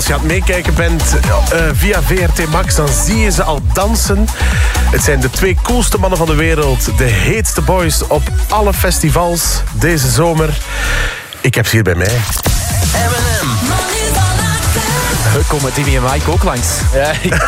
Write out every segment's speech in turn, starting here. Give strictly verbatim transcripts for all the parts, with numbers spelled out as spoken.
als je aan het meekijken bent uh, via V R T Max, dan zie je ze al dansen. Het zijn de twee coolste mannen van de wereld. De heetste boys op alle festivals deze zomer. Ik heb ze hier bij mij. M en M. Komen Timmy en Mike ook langs? Ja,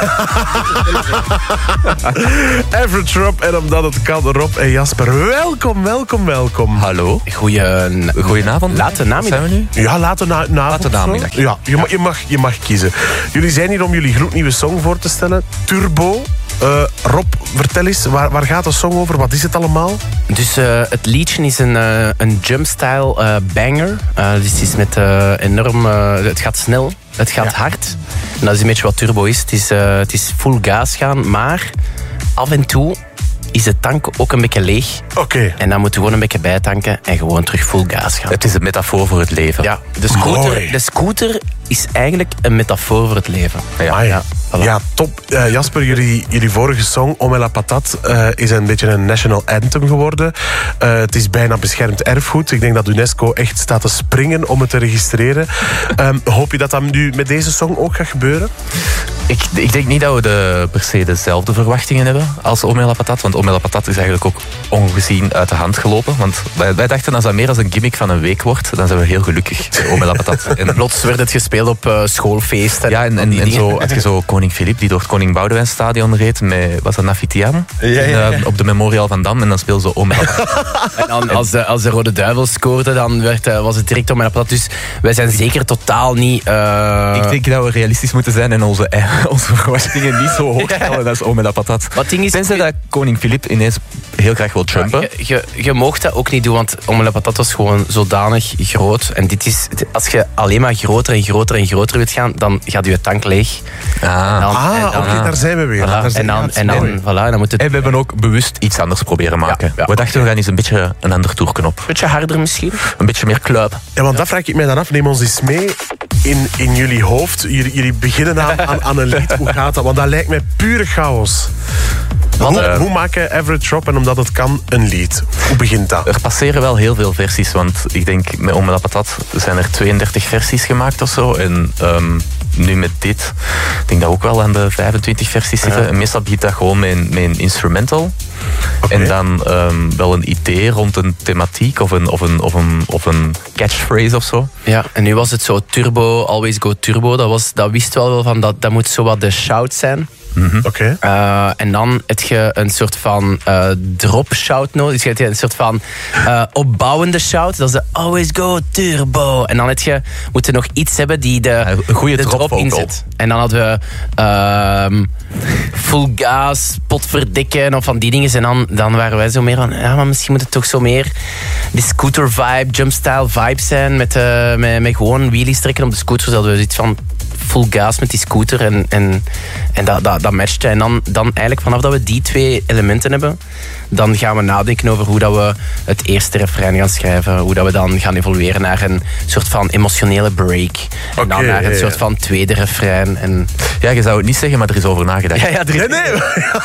Average Rob en omdat het kan, Rob en Jasper. Welkom, welkom, welkom. Hallo. Goeie, Goedenavond. Late namiddag. Zijn we nu? Ja, late na, na Late namiddag. Ja, je, ma- je, mag, je mag kiezen. Jullie zijn hier om jullie gloednieuwe song voor te stellen. Turbo. Uh, Rob, vertel eens, waar, waar gaat de song over? Wat is het allemaal? Dus uh, het liedje is een, uh, een jump-style uh, banger. Uh, dus het is met uh, enorm... Uh, het gaat snel, het gaat ja. hard. En dat is een beetje wat turbo is. Het is, uh, het is full gas gaan, maar af en toe is de tank ook een beetje leeg. Oké. Okay. En dan moeten we gewoon een beetje bijtanken en gewoon terug full gas gaan. Het is een metafoor voor het leven. Ja, de scooter, de scooter is eigenlijk een metafoor voor het leven. Ja, ja. Voilà. Ja, top. Uh, Jasper, jullie, jullie vorige song, Ome la Patat, uh, is een beetje een national anthem geworden. Uh, het is bijna beschermd erfgoed. Ik denk dat UNESCO echt staat te springen om het te registreren. Um, hoop je dat dat nu met deze song ook gaat gebeuren? Ik, ik denk niet dat we de, per se dezelfde verwachtingen hebben als Ome la Patat. Want Ome la Patat is eigenlijk ook ongezien uit de hand gelopen. Want wij, wij dachten als dat meer als een gimmick van een week wordt, dan zijn we heel gelukkig. Ome la Patat. En plots werd het gespeeld op uh, schoolfeesten. Ja, en, en, en zo had je zo Koning Filip die door het Koning Boudewijn stadion reed met, was dat Nafitiam? Ja, ja, ja. Uh, op de Memorial van Dam en dan speelde ze Ome la Patat. En dan, als, de, als de Rode Duivel scoorde, dan werd, uh, was het direct Ome la Patat. Dus wij zijn zeker totaal niet... Uh... Ik denk dat we realistisch moeten zijn en onze, eh, onze verwachtingen niet zo hoog stellen als Ome la Patat. Wat ding is... Tenzij dat Koning Filip ineens heel graag wil jumpen. Ja, je, je, je mocht dat ook niet doen, want Ome la Patat was gewoon zodanig groot. En dit is, als je alleen maar groter en groter en groter wilt gaan, dan gaat je tank leeg. Ah, dan, ah oké, okay, daar zijn we weer. Voilà, daar zijn en dan, en dan, voilà, dan moet het... En we hebben ook bewust iets anders proberen maken. Ja, ja, we dachten, okay. we gaan eens een beetje een ander toerknop. Een beetje harder misschien? Een beetje meer club. Ja, want dat vraag ik mij dan af. Neem ons eens mee in, in jullie hoofd. Jullie, jullie beginnen aan, aan, aan een lied. Hoe gaat dat? Want dat lijkt mij pure chaos. Hoe, uh, hoe maken Average Rob en omdat het kan een lied? Hoe begint dat? Er passeren wel heel veel versies, want ik denk met Ome la Patat zijn er tweeëndertig versies gemaakt of zo. En um, nu met dit, ik denk dat we ook wel aan de vijfentwintig versies zitten. Ja. En meestal begint dat gewoon met een, met een instrumental. Okay. En dan um, wel een idee rond een thematiek of een, of, een, of, een, of een catchphrase of zo. Ja, en nu was het zo turbo, always go turbo. Dat, was, dat wist wel wel van, dat, dat moet zo wat de shout zijn. Mm-hmm. Oké. Okay. Uh, en dan heb je een soort van uh, drop shout nodig. Dus je hebt een soort van uh, opbouwende shout. Dat is de always go turbo. En dan heb je, moet je nog iets hebben die de, een goede de drop inzet. En dan hadden we uh, full gas, potverdikken of van die dingen. En dan, dan waren wij zo meer van, ja, maar misschien moet het toch zo meer die scooter vibe, jump style vibe zijn. Met, uh, met, met gewoon wheelies trekken op de scooter. Zodat we iets van full gas met die scooter en, en, en dat, dat, dat matchte. En dan, dan eigenlijk vanaf dat we die twee elementen hebben, dan gaan we nadenken over hoe dat we het eerste refrein gaan schrijven. Hoe dat we dan gaan evolueren naar een soort van emotionele break. En okay, dan naar een ja, soort van tweede refrein. En... Ja, je zou het niet zeggen, maar er is over nagedacht. Ja, ja, er is... Nee, nee.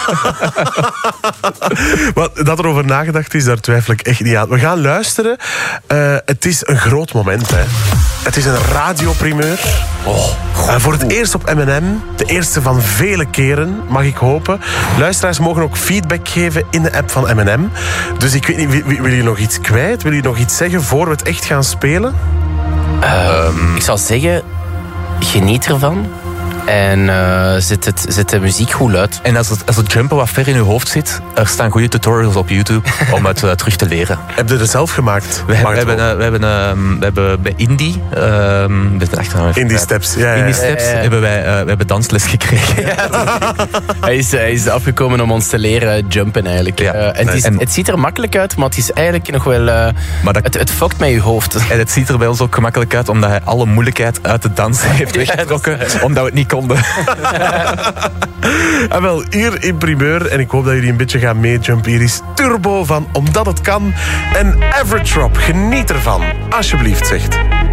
Wat, dat er over nagedacht is, daar twijfel ik echt niet aan. We gaan luisteren. Uh, het is een groot moment, hè. Het is een radioprimeur. Oh, uh, voor het eerst op M en M. De eerste van vele keren, mag ik hopen. Luisteraars mogen ook feedback geven in de app van M en M. Dus ik weet niet, wil, wil je nog iets kwijt? Wil je nog iets zeggen voor we het echt gaan spelen? Um, ik zou zeggen, geniet ervan. En uh, zet, het, zet de muziek goed uit. En als het, als het jumpen wat ver in je hoofd zit, er staan goede tutorials op YouTube om het uh, terug te leren. Heb je het zelf gemaakt? We, we, hebben, uh, we, hebben, uh, we hebben bij Indie... Uh, Indie Steps. Ja, ja, ja. Indie Steps ja, ja. hebben wij uh, we hebben dansles gekregen. Ja, hij, is, hij is afgekomen om ons te leren jumpen eigenlijk. Ja, uh, en het, is, en, het ziet er makkelijk uit, maar het is eigenlijk nog wel... Uh, maar dat, het, het fokt met je hoofd. En het ziet er bij ons ook gemakkelijk uit, omdat hij alle moeilijkheid uit de dans heeft weggetrokken, ja, omdat we het niet konden. En wel, hier in primeur, en ik hoop dat jullie een beetje gaan meejumpen. Hier is Turbo van Omdat het kan. En Average Rob, geniet ervan. Alsjeblieft, zegt.